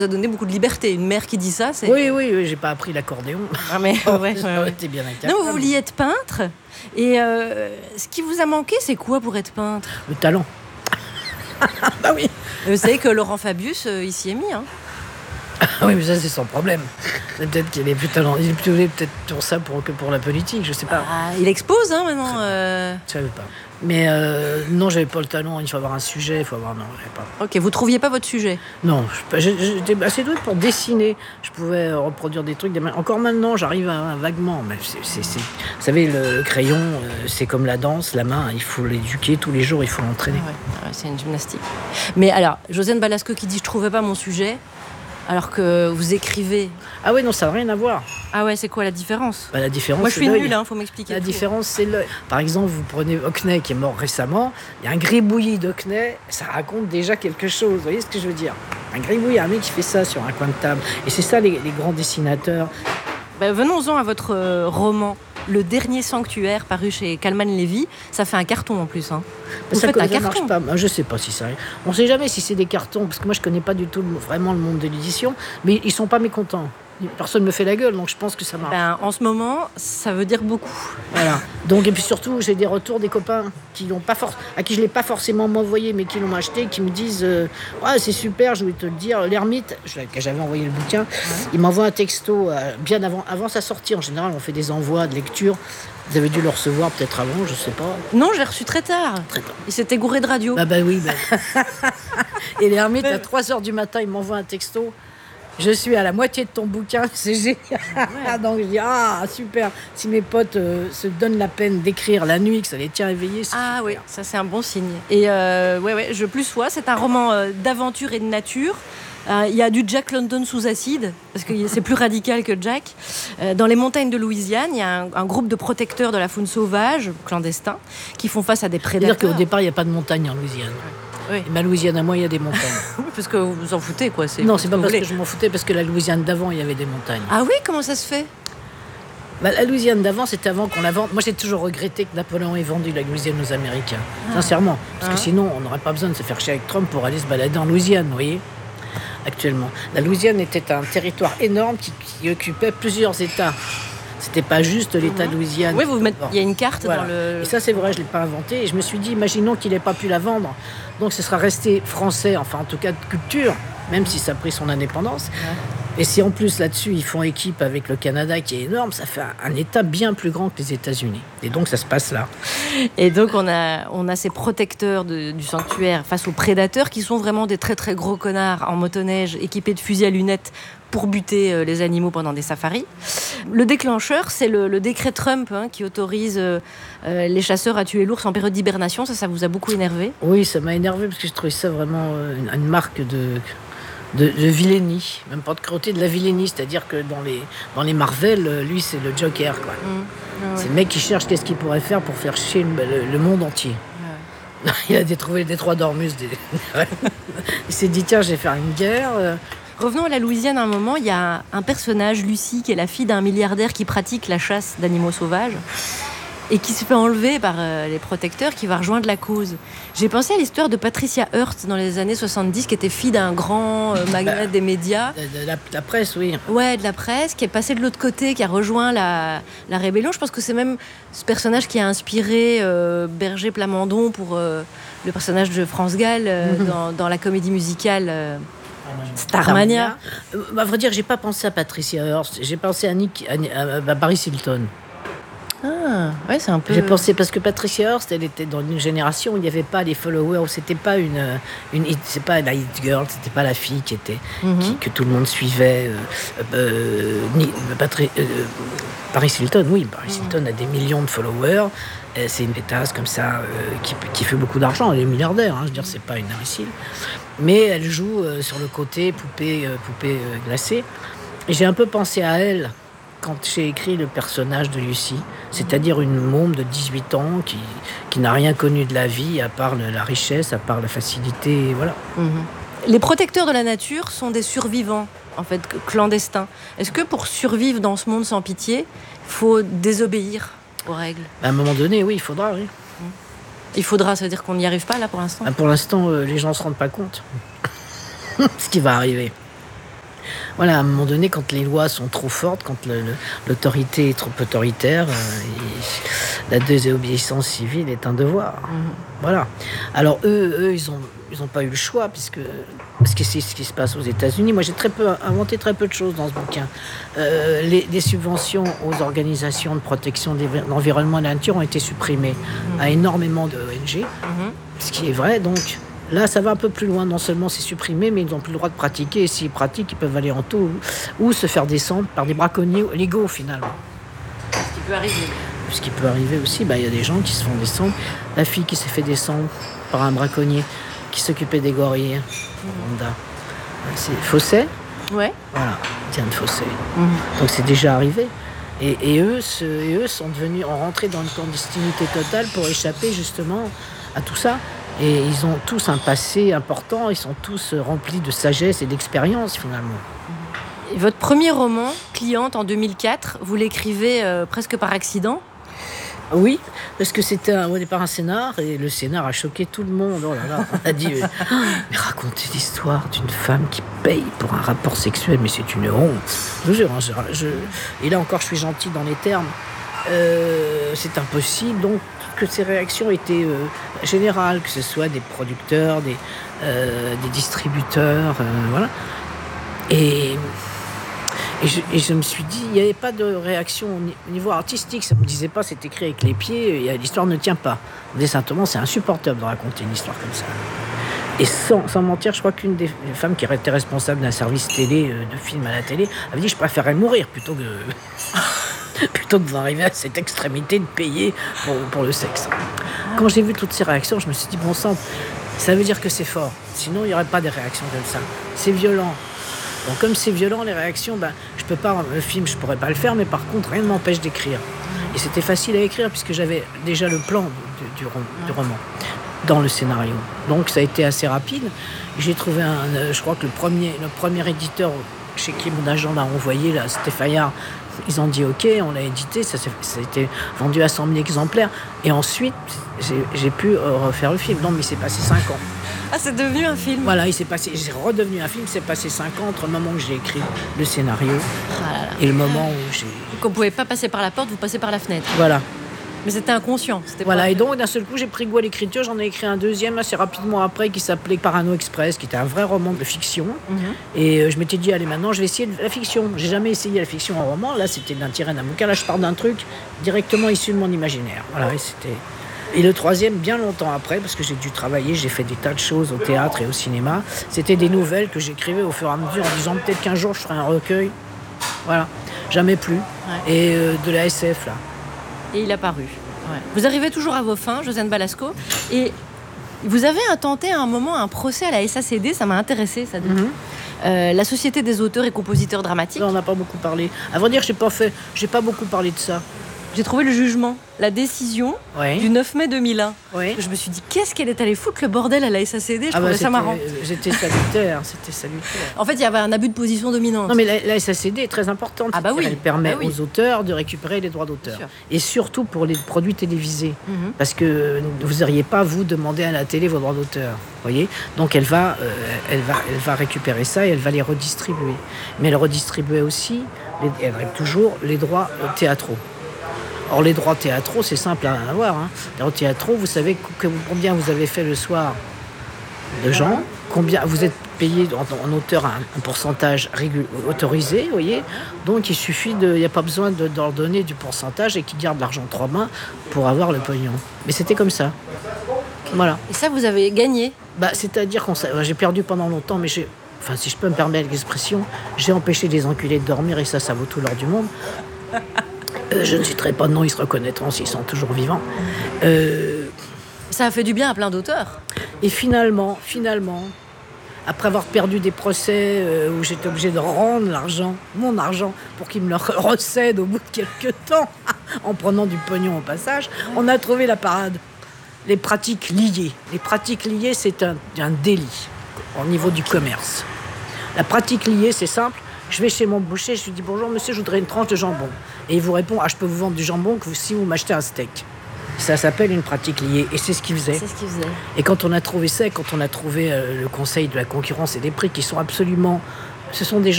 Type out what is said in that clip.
Ça a donné beaucoup de liberté. Une mère qui dit ça, c'est... Oui, j'ai pas appris l'accordéon. Ah mais Ça aurait été bien incapable. Non, vous vouliez être peintre. Et ce qui vous a manqué, c'est quoi pour être peintre ? Le talent. Bah oui. Vous savez que Laurent Fabius, il s'y est mis. Hein. Oui, mais ça, c'est son problème. C'est peut-être qu'il est plus talent. Il est plutôt peut-être pour ça que pour la politique, je sais pas. Ah, il expose, hein, maintenant. Je savais pas. Mais non, j'avais pas le talent. Il faut avoir un sujet, il faut avoir... Non, j'avais pas. Ok, vous trouviez pas votre sujet ? Non, j'étais assez doué pour dessiner. Je pouvais reproduire des trucs. Encore maintenant, j'arrive vaguement. Mais vous savez, le crayon, c'est comme la danse, la main, il faut l'éduquer tous les jours, il faut l'entraîner. Ouais, c'est une gymnastique. Mais alors, Josiane Balasco qui dit « je trouvais pas mon sujet », alors que vous écrivez. Ah oui, non, ça n'a rien à voir. Ah ouais, c'est quoi la différence ? La différence, moi, je suis nulle, nulle, faut m'expliquer. La différence, c'est l'œil. Par exemple, vous prenez Hockney qui est mort récemment, il y a un gribouillis d'Hockney, ça raconte déjà quelque chose. Vous voyez ce que je veux dire ? Un gribouillis, un mec qui fait ça sur un coin de table. Et c'est ça, les grands dessinateurs. Venons-en à votre roman. Le dernier sanctuaire, paru chez Calman Levy, ça fait un carton en plus. Hein. Vous faites un carton. Marche pas. Je sais pas si ça. On ne sait jamais si c'est des cartons, parce que moi je connais pas du tout vraiment le monde de l'édition, mais ils sont pas mécontents. Personne me fait la gueule, donc je pense que ça marche. En ce moment, ça veut dire beaucoup. Voilà. Donc, et puis surtout, j'ai des retours des copains à qui je l'ai pas forcément envoyé, mais qui l'ont acheté, qui me disent ouais, c'est super, je voulais te le dire. L'Ermite, que j'avais envoyé le bouquin, il m'envoie un texto bien avant sa sortie. En général, on fait des envois de lecture. Vous avez dû le recevoir peut-être avant, je sais pas. Non, je l'ai reçu très tard. Il s'était gouré de radio. Bah oui. Et l'Ermite, à 3h du matin, il m'envoie un texto. Je suis à la moitié de ton bouquin, c'est génial. Ouais. Donc je dis, super. Si mes potes se donnent la peine d'écrire la nuit, que ça les tient éveillés, c'est super. Oui, ça c'est un bon signe. Et je plus sois, c'est un roman d'aventure et de nature. Il y a du Jack London sous acide, parce que c'est plus radical que Jack. Dans les montagnes de Louisiane, il y a un groupe de protecteurs de la faune sauvage, clandestins, qui font face à des prédateurs. C'est-à-dire qu'au départ, il n'y a pas de montagne en Louisiane. Oui. Et ma Louisiane à moi, il y a des montagnes. Oui, parce que vous vous en foutez, quoi. Non, c'est pas parce que je m'en foutais, parce que la Louisiane d'avant, il y avait des montagnes. Ah oui, comment ça se fait ? La Louisiane d'avant, c'était avant qu'on la vende. Moi, j'ai toujours regretté que Napoléon ait vendu la Louisiane aux Américains. Sincèrement. Parce que sinon, on n'aurait pas besoin de se faire chier avec Trump pour aller se balader en Louisiane, vous voyez, actuellement. La Louisiane était un territoire énorme qui occupait plusieurs États. C'était pas juste l'État de Louisiane. Oui, il y a une carte dans le... Et ça, c'est vrai, je ne l'ai pas inventé. Et je me suis dit, imaginons qu'il n'ait pas pu la vendre. Donc, ce sera resté français, enfin, en tout cas, de culture, même si ça a pris son indépendance. Ouais. Et si en plus, là-dessus, ils font équipe avec le Canada, qui est énorme, ça fait un État bien plus grand que les États-Unis. Et donc, ça se passe là. Et donc, on a ces protecteurs du sanctuaire face aux prédateurs qui sont vraiment des très, très gros connards en motoneige, équipés de fusils à lunettes pour buter les animaux pendant des safaris. Le déclencheur, c'est le décret Trump qui autorise les chasseurs à tuer l'ours en période d'hibernation. Ça vous a beaucoup énervé ? Oui, ça m'a énervé parce que je trouvais ça vraiment une marque de vilainie, même pas de cruauté, de la vilainie. C'est-à-dire que dans les Marvel, lui, c'est le Joker, quoi. C'est le mec qui cherche qu'est-ce qu'il pourrait faire pour faire chier le monde entier. Ouais. Il a trouvé les détroits d'Ormuz. Il s'est dit, tiens, je vais faire une guerre... Revenons à la Louisiane un moment, il y a un personnage, Lucie, qui est la fille d'un milliardaire qui pratique la chasse d'animaux sauvages et qui se fait enlever par les protecteurs, qui va rejoindre la cause. J'ai pensé à l'histoire de Patricia Hearst dans les années 70, qui était fille d'un grand magnat des médias. De la presse, oui. Ouais, de la presse, qui est passée de l'autre côté, qui a rejoint la rébellion. Je pense que c'est même ce personnage qui a inspiré Berger Plamondon pour le personnage de France Gall dans la comédie musicale... Starmania. À vrai dire, j'ai pas pensé à Patricia Hearst, j'ai pensé à Paris Hilton. Ouais, c'est un peu... J'ai pensé parce que Patricia Hearst, elle était dans une génération où il n'y avait pas les followers, c'était pas c'est pas la hit girl, c'était pas la fille que tout le monde suivait. Paris Hilton, oui, Paris Hilton a des millions de followers. C'est une pétasse comme ça qui fait beaucoup d'argent. Elle est milliardaire, je veux dire, c'est pas une imbécile. Mais elle joue sur le côté poupée glacée. Et j'ai un peu pensé à elle quand j'ai écrit le personnage de Lucie, c'est-à-dire une môme de 18 ans qui n'a rien connu de la vie à part la richesse, à part la facilité, voilà. Les protecteurs de la nature sont des survivants, en fait, clandestins. Est-ce que pour survivre dans ce monde sans pitié, il faut désobéir aux règles ? À un moment donné, oui, il faudra, oui. Il faudra, ça veut dire qu'on n'y arrive pas, là, pour l'instant ? Pour l'instant, les gens ne se rendent pas compte. Ce qui va arriver. Voilà, à un moment donné, quand les lois sont trop fortes, quand l'autorité est trop autoritaire, la désobéissance civile est un devoir. Voilà. Alors eux, ils ont pas eu le choix, parce que c'est ce qui se passe aux États-Unis. Moi, j'ai inventé très peu de choses dans ce bouquin. Les subventions aux organisations de protection de l'environnement et de la nature ont été supprimées à énormément de ONG, ce qui est vrai, donc... Là, ça va un peu plus loin. Non seulement c'est supprimé, mais ils n'ont plus le droit de pratiquer. Et s'ils pratiquent, ils peuvent aller en taux ou se faire descendre par des braconniers légaux, finalement. Ce qui peut arriver. Ce qui peut arriver aussi, il y a des gens qui se font descendre. La fille qui s'est fait descendre par un braconnier qui s'occupait des gorilles. C'est Fossé. Ouais. Voilà, Diane Fossé. Donc c'est déjà arrivé. Et eux sont rentrés dans une clandestinité totale pour échapper justement à tout ça. Et ils ont tous un passé important, ils sont tous remplis de sagesse et d'expérience finalement. Et votre premier roman, Cliente, en 2004, vous l'écrivez presque par accident ? Oui, parce que c'était au départ un scénar, et le scénar a choqué tout le monde. Oh là là, on a dit, mais raconter l'histoire d'une femme qui paye pour un rapport sexuel, mais c'est une honte. Je vous jure, et là encore je suis gentil dans les termes, c'est impossible, donc que ces réactions étaient générales, que ce soit des producteurs, des distributeurs, voilà. Et je me suis dit, il n'y avait pas de réaction au niveau artistique. Ça ne me disait pas, c'est écrit avec les pieds, l'histoire ne tient pas. On disait simplement, c'est insupportable de raconter une histoire comme ça. Et sans mentir, je crois qu'une des femmes qui était responsable d'un service télé, de film à la télé, avait dit, je préférerais mourir plutôt que d'arriver à cette extrémité de payer pour le sexe. Quand j'ai vu toutes ces réactions, je me suis dit, bon sang, ça veut dire que c'est fort. Sinon, il n'y aurait pas des réactions comme ça. C'est violent. Donc comme c'est violent, les réactions, je peux pas, le film, je pourrais pas le faire, mais par contre, rien ne m'empêche d'écrire. Et c'était facile à écrire, puisque j'avais déjà le plan du roman dans le scénario. Donc ça a été assez rapide. J'ai trouvé je crois que le premier éditeur chez qui mon agent l'a envoyé, là, c'était Fayard. Ils ont dit OK, on l'a édité, ça a été vendu à 100 000 exemplaires. Et ensuite, j'ai pu refaire le film. Non, mais il s'est passé 5 ans. Ah, c'est devenu un film. Voilà, c'est redevenu un film. C'est passé 5 ans entre le moment où j'ai écrit le scénario et le moment où j'ai... Donc on ne pouvait pas passer par la porte, vous passez par la fenêtre. Voilà. Mais c'était inconscient. Voilà, et donc d'un seul coup, j'ai pris goût à l'écriture. J'en ai écrit un deuxième assez rapidement après qui s'appelait Parano Express, qui était un vrai roman de fiction. Et je m'étais dit, allez, maintenant, je vais essayer la fiction. J'ai jamais essayé la fiction en roman. Là, c'était d'un tiré d'un bouquin. Là, je pars d'un truc directement issu de mon imaginaire. Voilà, et le troisième, bien longtemps après, parce que j'ai dû travailler, j'ai fait des tas de choses au théâtre et au cinéma. C'était des nouvelles que j'écrivais au fur et à mesure en disant peut-être qu'un jour je ferai un recueil. Voilà, jamais plus. Ouais. Et de la SF, là. Et il a paru. Ouais. Vous arrivez toujours à vos fins, Josiane Balasco. Et vous avez tenté à un moment un procès à la SACD, ça m'a intéressé, ça. La Société des auteurs et compositeurs dramatiques. Non, on n'a pas beaucoup parlé. À vrai dire, j'ai pas beaucoup parlé de ça. J'ai trouvé le jugement, la décision du 9 mai 2001. Oui. Je me suis dit, qu'est-ce qu'elle est allée foutre le bordel à la SACD? Je trouvais ça marrant. C'était salutaire, En fait, il y avait un abus de position dominante. Non, mais la SACD est très importante. Ah bah oui. Elle permet aux auteurs de récupérer les droits d'auteur. Et surtout pour les produits télévisés. Parce que vous n'auriez pas, vous, demandé à la télé vos droits d'auteur. Voyez. Donc elle va récupérer ça et elle va les redistribuer. Mais elle redistribuait aussi, elle règle toujours les droits théâtraux. Or, les droits théâtraux, c'est simple à avoir. Les droits théâtraux, vous savez combien vous avez fait le soir de gens, combien vous êtes payé en auteur un pourcentage autorisé, vous voyez. Donc, il suffit il n'y a pas besoin de leur donner du pourcentage et qu'ils gardent l'argent 3 mains pour avoir le pognon. Mais c'était comme ça. Voilà. Et ça, vous avez gagné? C'est-à-dire que j'ai perdu pendant longtemps, mais si je peux me permettre l'expression, j'ai empêché des enculés de dormir et ça vaut tout l'or du monde. Je ne citerai pas de nom, ils se reconnaîtront s'ils sont toujours vivants. Ça a fait du bien à plein d'auteurs. Et finalement, après avoir perdu des procès où j'étais obligée de rendre mon argent, pour qu'ils me le recèdent au bout de quelques temps, en prenant du pognon au passage, on a trouvé la parade. Les pratiques liées. Les pratiques liées, c'est un délit au niveau du commerce. La pratique liée, c'est simple. Je vais chez mon boucher, je lui dis « Bonjour monsieur, je voudrais une tranche de jambon ». Et il vous répond « Ah, je peux vous vendre du jambon si vous m'achetez un steak ». Ça s'appelle une pratique liée et c'est ce qu'il faisait. Et quand on a trouvé ça, quand on a trouvé le Conseil de la concurrence et des prix qui sont absolument... Ce sont des gens